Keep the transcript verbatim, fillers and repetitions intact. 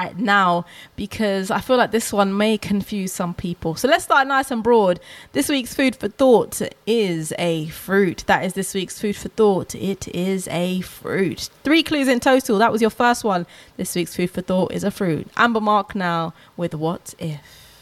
right now, because I feel like this one may confuse some people. So let's start nice and broad. This week's food for thought is a fruit. That is this week's food for thought. It is a fruit. Three clues in total. That was your first one. This week's food for thought is a fruit. Amber Mark now with What If?